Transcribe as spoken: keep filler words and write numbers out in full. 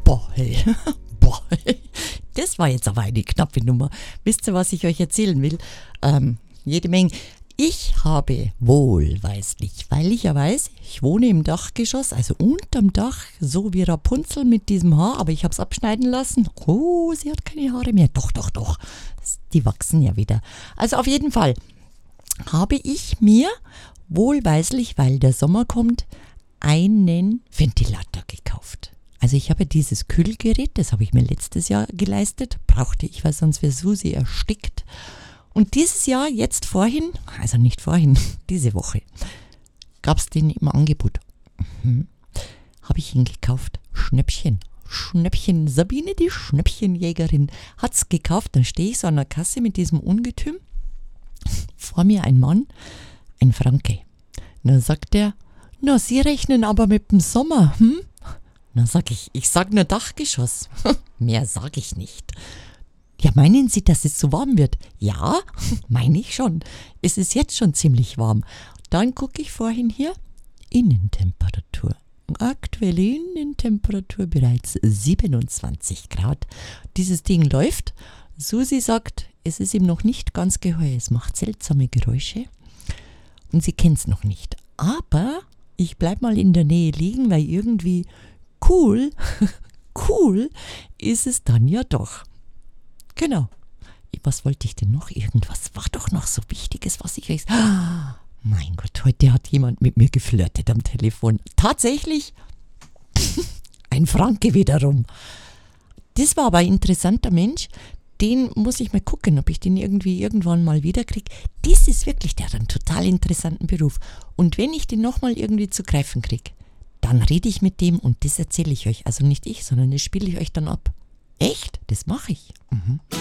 Boah, hey. Boah, hey. Das war jetzt aber eine knappe Nummer. Wisst ihr, was ich euch erzählen will? Ähm, jede Menge. Ich habe wohlweislich, weil ich ja weiß, ich wohne im Dachgeschoss, also unterm Dach, so wie Rapunzel mit diesem Haar, aber ich habe es abschneiden lassen. Oh, sie hat keine Haare mehr. Doch, doch, doch. Die wachsen ja wieder. Also auf jeden Fall habe ich mir wohlweislich, weil der Sommer kommt, einen Ventilator gekauft. Also ich habe dieses Kühlgerät, das habe ich mir letztes Jahr geleistet, brauchte ich, weil sonst wäre Susi erstickt. Und dieses Jahr, jetzt vorhin, also nicht vorhin, diese Woche, gab es den im Angebot. Mhm. Habe ich ihn gekauft. Schnäppchen. Schnäppchen. Sabine, die Schnäppchenjägerin, hat es gekauft. Dann stehe ich so an der Kasse mit diesem Ungetüm. Vor mir ein Mann, ein Franke. Dann sagt er, na, Sie rechnen aber mit dem Sommer, hm? Dann sag ich, ich sag nur Dachgeschoss. Mehr sag ich nicht. Ja, meinen Sie, dass es so warm wird? Ja, meine ich schon. Es ist jetzt schon ziemlich warm. Dann gucke ich vorhin hier, Innentemperatur. Aktuelle Innentemperatur bereits siebenundzwanzig Grad. Dieses Ding läuft. Susi sagt, es ist ihm noch nicht ganz geheuer. Es macht seltsame Geräusche. Und sie kennt es noch nicht. Aber ich bleib mal in der Nähe liegen, weil irgendwie cool, cool ist es dann ja doch. Genau. Was wollte ich denn noch? Irgendwas war doch noch so Wichtiges, was ich euch... Ah, mein Gott, heute hat jemand mit mir geflirtet am Telefon. Tatsächlich ein Franke wiederum. Das war aber ein interessanter Mensch. Den muss ich mal gucken, ob ich den irgendwie irgendwann mal wiederkriege. Das ist wirklich, der hat einen total interessanten Beruf. Und wenn ich den nochmal irgendwie zu greifen kriege, dann rede ich mit dem und das erzähle ich euch. Also nicht ich, sondern das spiele ich euch dann ab. Echt? Das mache ich. Mhm.